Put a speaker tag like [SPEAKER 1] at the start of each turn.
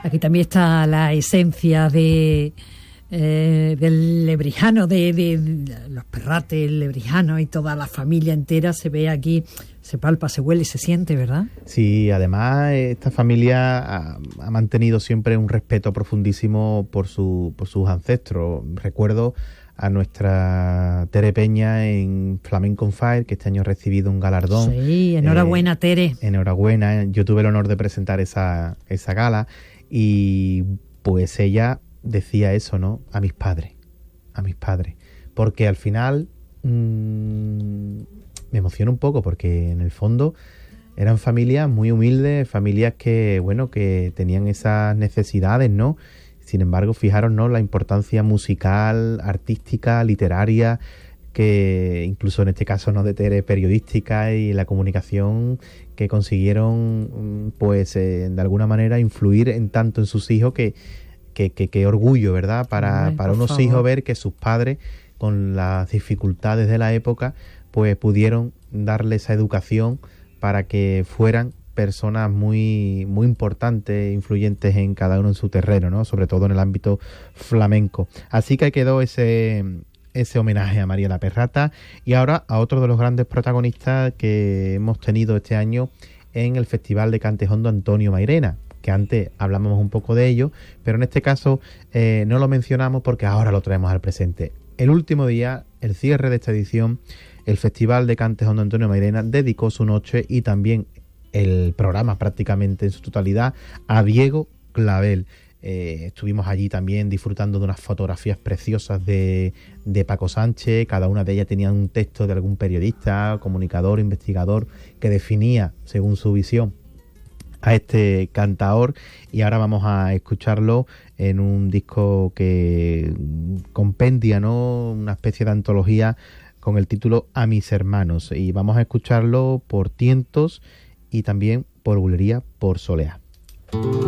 [SPEAKER 1] Aquí también está la esencia del lebrijano, de los Perrates, el lebrijano y toda la familia entera se ve aquí, se palpa, se huele y se siente, ¿verdad?
[SPEAKER 2] Sí, además esta familia ha mantenido siempre un respeto profundísimo por sus ancestros. Recuerdo a nuestra Tere Peña en Flamenco on Fire, que este año ha recibido un galardón.
[SPEAKER 1] Sí, enhorabuena, Tere.
[SPEAKER 2] Enhorabuena, yo tuve el honor de presentar esa gala y pues ella decía eso, ¿no? A mis padres, porque al final me emociona un poco, porque en el fondo eran familias muy humildes, familias que, bueno, que tenían esas necesidades, ¿no? Sin embargo, fijaros, ¿no?, la importancia musical, artística, literaria, que incluso en este caso, ¿no?, de Tere, periodística y la comunicación, que consiguieron, pues, de alguna manera influir en tanto en sus hijos, que orgullo, ¿verdad?, para unos hijos ver que sus padres, con las dificultades de la época, pues pudieron darle esa educación para que fueran personas muy, muy importantes, influyentes en cada uno en su terreno, ¿no?, sobre todo en el ámbito flamenco. Así que quedó ese homenaje a María la Perrata. Y ahora a otro de los grandes protagonistas que hemos tenido este año en el Festival de Cante Hondo, Antonio Mairena, que antes hablamos un poco de ello, pero en este caso no lo mencionamos porque ahora lo traemos al presente. El último día, el cierre de esta edición, el Festival de Cante Hondo Antonio Mairena dedicó su noche y también el programa prácticamente en su totalidad a Diego Clavel. Estuvimos allí también disfrutando de unas fotografías preciosas de Paco Sánchez. Cada una de ellas tenía un texto de algún periodista, comunicador, investigador, que definía, según su visión, a este cantaor. Y ahora vamos a escucharlo en un disco que compendia, ¿no?, una especie de antología con el título A mis hermanos. Y vamos a escucharlo por tientos y también por bulería, por soleá.